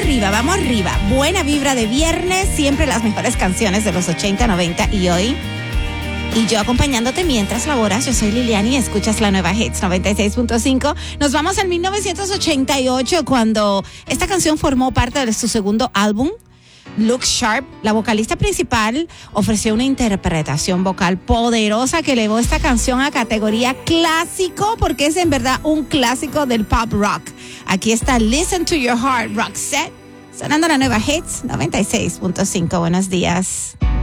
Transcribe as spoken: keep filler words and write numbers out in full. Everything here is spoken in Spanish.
arriba, vamos arriba. Buena vibra de viernes, siempre las mejores canciones de los ochenta, noventa y hoy. Y yo acompañándote mientras laboras. Yo soy Liliani y escuchas la nueva Hits noventa y seis punto cinco. Nos vamos en mil novecientos ochenta y ocho, cuando esta canción formó parte de su segundo álbum, Look Sharp. La vocalista principal ofreció una interpretación vocal poderosa que elevó esta canción a categoría clásico, porque es en verdad un clásico del pop rock. Aquí está Listen to Your Heart, Roxette, sonando la nueva Hits noventa y seis punto cinco. Buenos días.